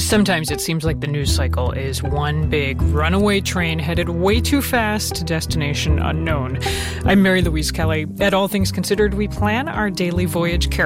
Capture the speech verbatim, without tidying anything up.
Sometimes it seems like the news cycle is one big runaway train headed way too fast to destination unknown. I'm Mary Louise Kelly. At All Things Considered, we plan our daily voyage carefully.